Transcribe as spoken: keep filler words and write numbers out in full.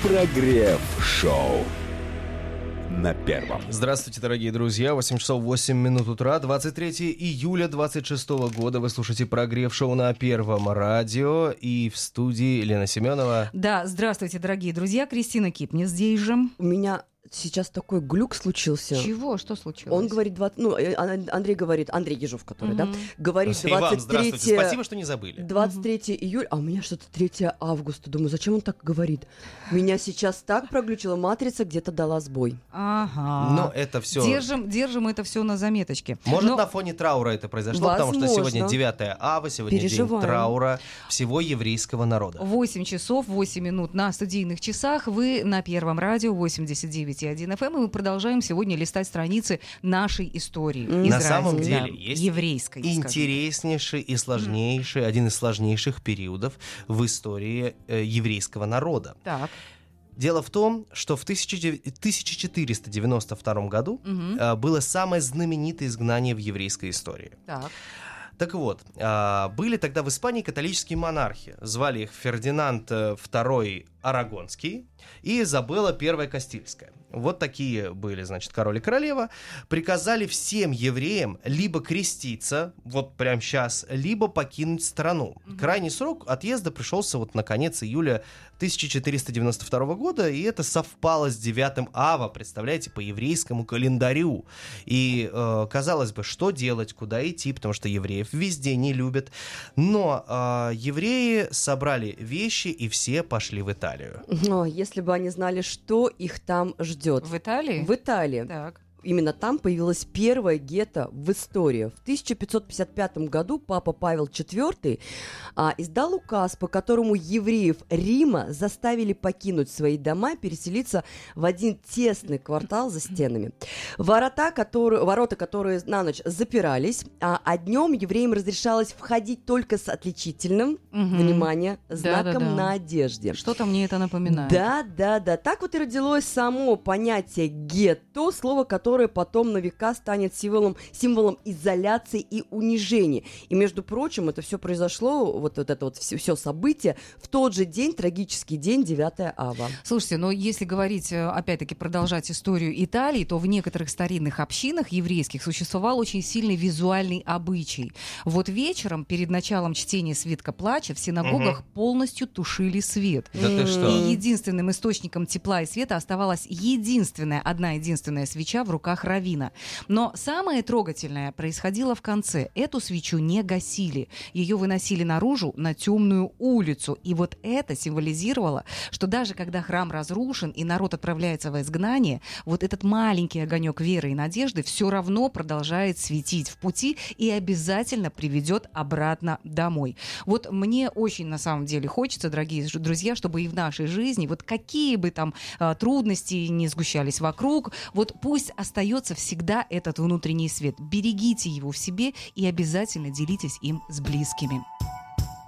Прогрев-шоу на первом. Здравствуйте, дорогие друзья. восемь часов восемь минут утра, двадцать третьего июля двадцать шестого года. Вы слушаете Прогрев-шоу на Первом радио. И в студии Елена Семенова. Да, здравствуйте, дорогие друзья. Кристина Кипнис здесь же. У меня сейчас такой глюк случился. Чего? Что случилось? Он говорит, двадцать, ну, Андрей говорит, Андрей Ежов, который, mm-hmm. да, говорит И вам двадцать третьего... здравствуйте, спасибо, что не забыли. двадцать третьего mm-hmm. июля, а у меня что-то третьего августа. Думаю, зачем он так говорит? Меня сейчас так проглючила, матрица где-то дала сбой. Ага. Но это все... Держим, держим это все на заметочке. Может, Но... на фоне траура это произошло, Возможно. потому что сегодня девятого ава, сегодня Переживаем. день траура всего еврейского народа. восемь часов восемь минут на студийных часах. Вы на Первом радио восемьдесят девять и один эф эм, и мы продолжаем сегодня листать страницы нашей истории. Mm. На самом деле да, есть еврейской, интереснейший и сложнейший, mm. один из сложнейших периодов в истории э, еврейского народа. Так. Дело в том, что в тысяча четыреста девяносто втором году Mm-hmm. э, было самое знаменитое изгнание в еврейской истории. Так. Так вот, были тогда в Испании католические монархи. Звали их Фердинанд второй Арагонский и Изабелла первая Кастильская. Вот такие были, значит, король и королева. Приказали всем евреям либо креститься, вот прямо сейчас, либо покинуть страну. Mm-hmm. Крайний срок отъезда пришелся вот на конец июля тысяча четыреста девяносто второго года, и это совпало с девятым ава, представляете, по еврейскому календарю. И, э, казалось бы, что делать, куда идти, потому что евреев везде не любят. Но э, евреи собрали вещи, и все пошли в Италию. Но если бы они знали, что их там ждет. В Италии? В Италии. Так. Именно там появилась первая гетто в истории. В тысяча пятьсот пятьдесят пятом году папа Павел четвёртый а, издал указ, по которому евреев Рима заставили покинуть свои дома и переселиться в один тесный квартал за стенами. Ворота, которые, ворота, которые на ночь запирались, а, а днем евреям разрешалось входить только с отличительным, Угу. внимание, знаком Да-да-да. на одежде. Что-то мне это напоминает. Да, да, да. Так вот и родилось само понятие гетто, слово, которое потом на века станет символом, символом изоляции и унижения. И, между прочим, это все произошло, вот, вот это вот все, все событие, в тот же день, трагический день, девятого ава. Слушайте, но если говорить, опять-таки, продолжать историю Италии, то в некоторых старинных общинах еврейских существовал очень сильный визуальный обычай. Вот вечером, перед началом чтения свитка плача, в синагогах угу. полностью тушили свет. Да ты что? И единственным источником тепла и света оставалась единственная, одна единственная свеча в руках раввина. Но самое трогательное происходило в конце. Эту свечу не гасили. Ее выносили наружу на темную улицу. И вот это символизировало, что даже когда храм разрушен и народ отправляется в изгнание, вот этот маленький огонек веры и надежды все равно продолжает светить в пути и обязательно приведет обратно домой. Вот мне очень на самом деле хочется, дорогие друзья, чтобы и в нашей жизни, вот какие бы там э, трудности не сгущались вокруг, вот пусть остается всегда этот внутренний свет. Берегите его в себе и обязательно делитесь им с близкими.